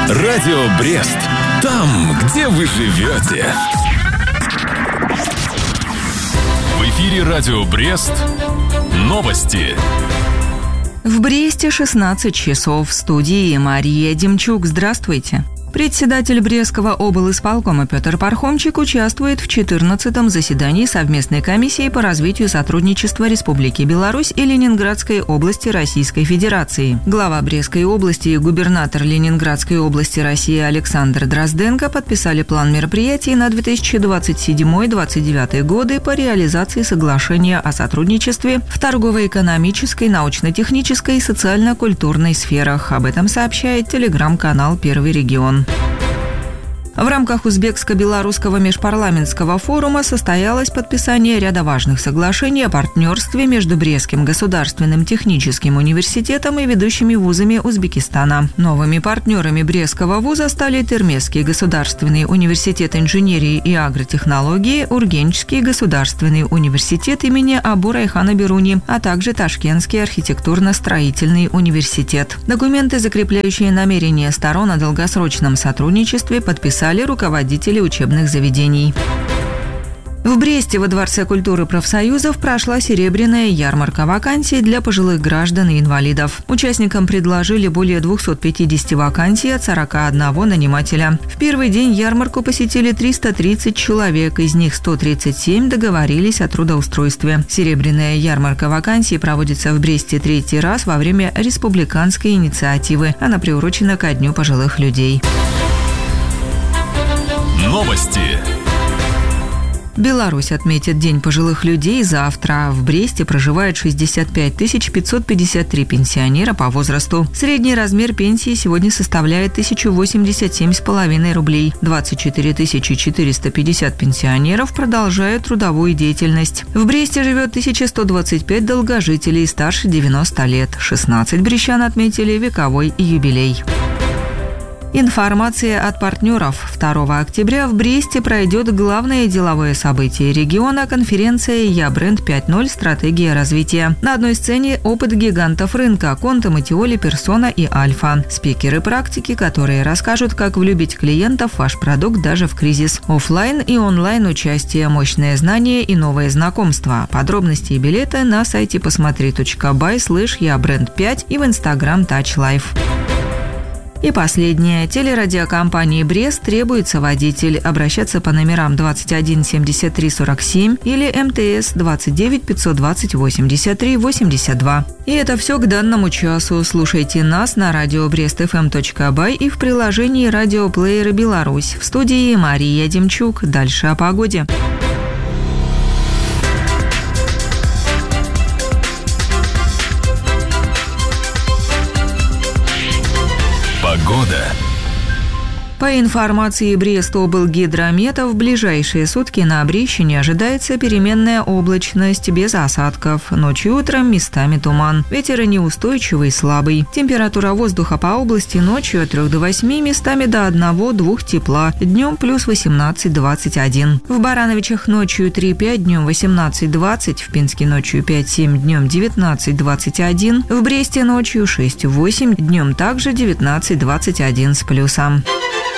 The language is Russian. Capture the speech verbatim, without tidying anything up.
Радио Брест. Там, где вы живете. В эфире Радио Брест. Новости. В Бресте шестнадцать часов. В студии Мария Демчук. Здравствуйте. Председатель Брестского облисполкома Петр Пархомчик участвует в четырнадцатом заседании совместной комиссии по развитию сотрудничества Республики Беларусь и Ленинградской области Российской Федерации. Глава Брестской области и губернатор Ленинградской области России Александр Дрозденко подписали план мероприятий на две тысячи двадцать седьмой — две тысячи двадцать девятый годы по реализации соглашения о сотрудничестве в торгово-экономической, научно-технической и социально-культурной сферах. Об этом сообщает телеграм-канал «Первый регион». В рамках Узбекско-белорусского межпарламентского форума состоялось подписание ряда важных соглашений о партнерстве между Брестским государственным техническим университетом и ведущими вузами Узбекистана. Новыми партнерами Брестского вуза стали Термесский государственный университет инженерии и агротехнологии, Ургенчский государственный университет имени Абу Райхана Бируни, а также Ташкентский архитектурно-строительный университет. Документы, закрепляющие намерения сторон о долгосрочном сотрудничестве, подписали руководители учебных заведений. В Бресте во Дворце культуры профсоюзов прошла серебряная ярмарка вакансий для пожилых граждан и инвалидов. Участникам предложили более двухсот пятидесяти вакансий от сорока одного нанимателя. В первый день ярмарку посетили триста тридцать человек, из них сто тридцать семь договорились о трудоустройстве. Серебряная ярмарка вакансий проводится в Бресте третий раз во время республиканской инициативы. Она приурочена ко Дню пожилых людей. Новости. Беларусь отметит День пожилых людей завтра. В Бресте проживает шестьдесят пять тысяч пятьсот пятьдесят три пенсионера по возрасту. Средний размер пенсии сегодня составляет тысячу восемьдесят семь с половиной рублей. двадцать четыре тысячи четыреста пятьдесят пенсионеров продолжают трудовую деятельность. В Бресте живет тысяча сто двадцать пять долгожителей старше девяноста лет. шестнадцать брестчан отметили вековой юбилей. Информация от партнеров. второго октября в Бресте пройдет главное деловое событие региона – конференция «Я бренд пять ноль. Стратегия развития». На одной сцене опыт гигантов рынка – Конта, Матиоли, Персона и Альфа. Спикеры практики, которые расскажут, как влюбить клиентов в ваш продукт даже в кризис. Оффлайн и онлайн участие, мощное знание и новые знакомства. Подробности и билеты на сайте посмотри точка бай слэш я бренд пять и в инстаграм Touch Life. И последнее. Телерадиокомпании «Брест» требуется водитель. Обращаться по номерам двадцать один семьдесят три сорок семь или МТС двадцать девять пятьсот двадцать восемьдесят три восемьдесят два. И это все к данному часу. Слушайте нас на радио брест эф эм точка бай и в приложении радиоплеера «Беларусь». В студии Мария Демчук. Дальше о погоде. Погода. По информации Брестоблгидромета, в ближайшие сутки на Брещине ожидается переменная облачность без осадков. Ночью и утром местами туман. Ветер неустойчивый, слабый. Температура воздуха по области ночью от трёх до восьми, местами до одного-двух тепла. Днем плюс восемнадцать - двадцать один. В Барановичах ночью три - пять, днем восемнадцать - двадцать. В Пинске ночью пять - семь, днем девятнадцать - двадцать один. В Бресте ночью шесть - восемь, днем также девятнадцать - двадцать один с плюсом.